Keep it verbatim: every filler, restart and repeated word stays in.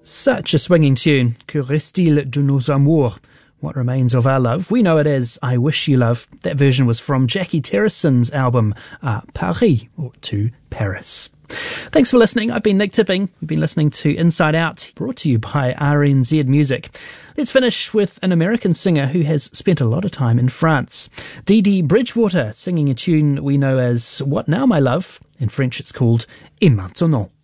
Such a swinging tune. Que reste-t-il de nos amours? What remains of our love? We know it as I Wish You Love. That version was from Jackie Terrison's album uh, Paris, or To Paris. Thanks for listening. I've been Nick Tipping. You've been listening to Inside Out, brought to you by R N Z Music. Let's finish with an American singer who has spent a lot of time in France. Dee Dee Bridgewater singing a tune we know as What Now, My Love? In French it's called Et Maintenant.